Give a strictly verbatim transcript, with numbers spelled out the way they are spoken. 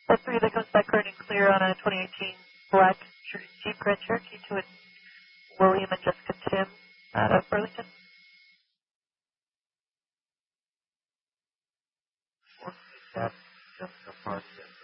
four three that comes back running clear on a twenty eighteen black Jeep Grand Cherokee to it. William and Jessica Tim out of Burlington. That's just the part that